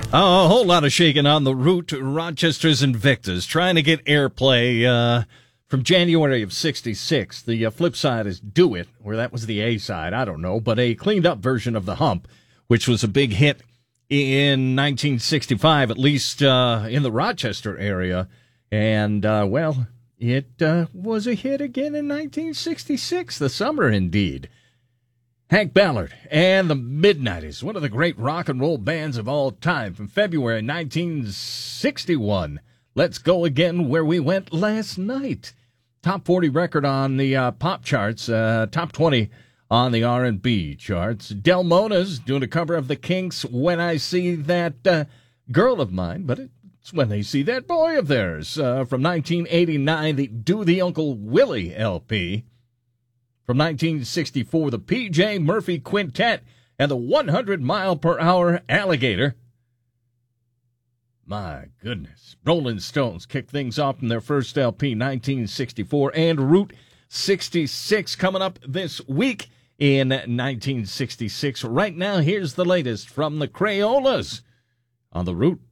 A whole lot of shaking on the route. Rochester's Invictus trying to get airplay from January of '66. The flip side is Do It, where that was the A side. I don't know, but a cleaned up version of The Hump, which was a big hit in 1965, at least in the Rochester area. And, well, it was a hit again in 1966, the summer indeed. Hank Ballard and the Midnighters, one of the great rock and roll bands of all time, from February 1961. Let's go again where we went last night. Top 40 record on the pop charts, top 20 on the R&B charts. Del Mona's doing a cover of the Kinks' When I See That Girl of Mine, but it's When They See That Boy of Theirs, from 1989, the Do the Uncle Willie LP. From 1964, the P.J. Murphy Quintet and the 100-mile-per-hour Alligator. My goodness. Rolling Stones kicked things off from their first LP, 1964, and Route 66 coming up this week in 1966. Right now, here's the latest from the Crayolas on the Route